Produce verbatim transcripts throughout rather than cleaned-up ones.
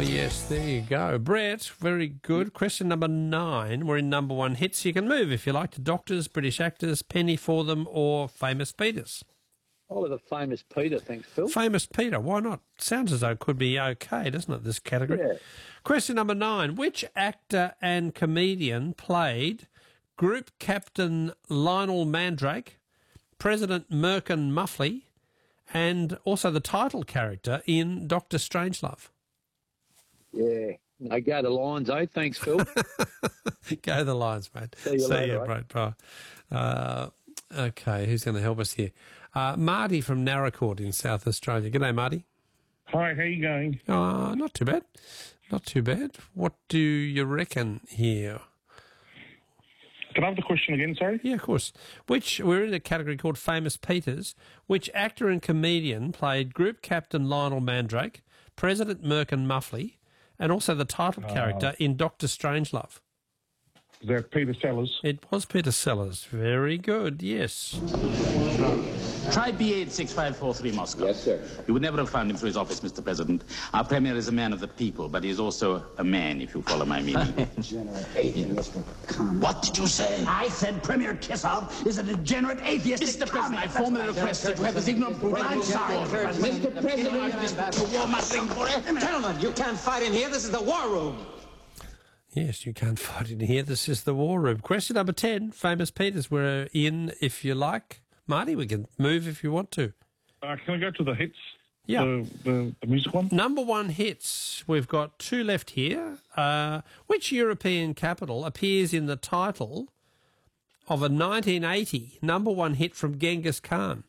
Oh, yes, there you go. Brett, very good. Question number nine. We're in number one hits. You can move if you like to doctors, British actors, Penny for them, or Famous Peters. Oh, the Famous Peter, thanks, Phil. Famous Peter, why not? Sounds as though it could be okay, doesn't it, this category? Yeah. Question number nine. Which actor and comedian played Group Captain Lionel Mandrake, President Merkin Muffley, and also the title character in Doctor Strangelove? Yeah. No, go the Lions, eh? Thanks, Phil. Go the Lions, mate. See you See later, you, eh? mate. Bye. Uh, okay, who's going to help us here? Uh, Marty from Narracourt in South Australia. G'day, Marty. Hi, how you going? Uh, not too bad. Not too bad. What do you reckon here? Can I have the question again, sorry? Yeah, of course. Which, we're in a category called Famous Peters. Which actor and comedian played Group Captain Lionel Mandrake, President Merkin Muffley, and also the title character in Doctor Strangelove? Is that Peter Sellers? It was Peter Sellers. Very good, yes. Try B eight six five four three Moscow. Yes, sir. You would never have found him through his office, Mister President. Our Premier is a man of the people, but he is also a man, if you follow my meaning. Degenerate atheist. What did you say? I said Premier Kisov is a degenerate atheist. Mister President, I formally request that you have this ignorant brute. I'm sorry. Mister President, Gentlemen, you can't fight in here. This is the war room. Yes, you can't fight in here. This is the war room. Question number ten, Famous Peters. We're in, if you like. Marty, we can move if you want to. Uh, can I go to the hits? Yeah. The, the, the music one? Number one hits. We've got two left here. Uh, which European capital appears in the title of a nineteen eighty number one hit from Genghis Khan?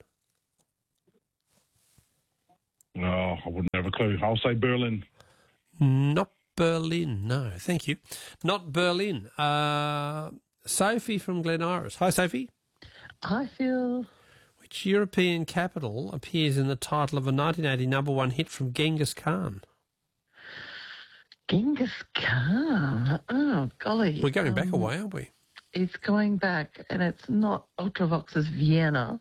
No, I wouldn't have a clue. I'll say Berlin. Not Berlin, no. Thank you. Not Berlin. Uh, Sophie from Glen Iris. Hi, Sophie. I feel... Which European capital appears in the title of a nineteen eighty number one hit from Genghis Khan? Genghis Khan? Oh, golly. We're going back um, a way, aren't we? It's going back, and it's not Ultravox's Vienna.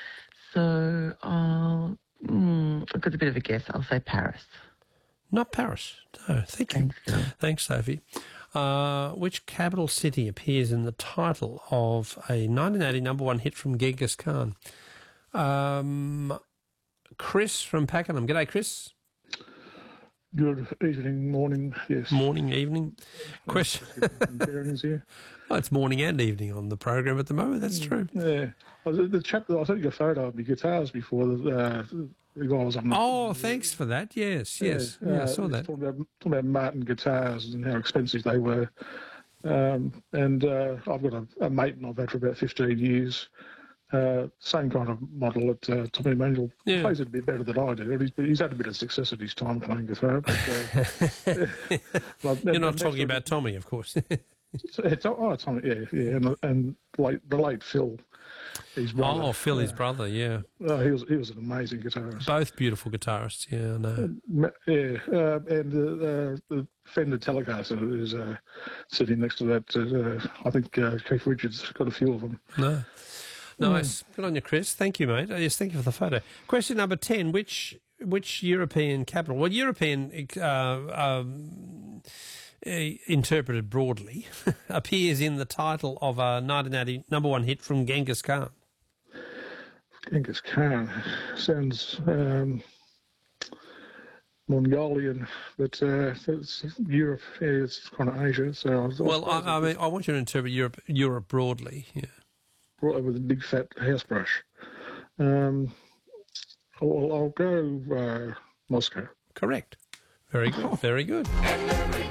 So I'll... Mm, I've got a bit of a guess. I'll say Paris. Not Paris. No, thank you. Thanks, Thanks, Sophie. Uh, which capital city appears in the title of a nineteen eighty number one hit from Genghis Khan? Um, Chris from Pakenham. G'day, Chris. Good evening, morning, yes. Morning, evening. Question. here. Oh, it's morning and evening on the program at the moment. That's true. Yeah. The, the chap that I sent you a photo of my guitars before, the, uh, the guy was on the... Oh, thanks for that. Yes, yes. Yeah, yeah I saw uh, that. Talking about, talking about Martin guitars and how expensive they were. Um, and uh, I've got a, a mate and I've had for about fifteen years. Uh, same kind of model that uh, Tommy Manuel Yeah. plays it a bit better than I do. He's, he's had a bit of success at his time playing guitar. But, uh, but- You're not and talking next- about Tommy, of course. It's, it's, oh, Tommy, yeah, yeah, and, and late, the late Phil, his brother. Oh, Phil, his brother, yeah. Oh, he was he was an amazing guitarist. Both beautiful guitarists, yeah, I know. Ma- Yeah, uh, and uh, uh, the Fender Telecaster is uh, sitting next to that. Uh, I think uh, Keith Richards got a few of them. No. Nice. Good on you, Chris. Thank you, mate. Oh, yes, thank you for the photo. Question number ten. Which which European capital, well, European uh, um, uh, interpreted broadly, appears in the title of a nineteen eighty number one hit from Genghis Khan? Genghis Khan sounds um, Mongolian, but uh, it's Europe. Yeah, it's kind of Asia. So I was, Well, I, I mean, I want you to interpret Europe, Europe broadly. Yeah. brought over with a big fat house brush. Um, I'll, I'll go uh, Moscow. Correct. Very good. Very good.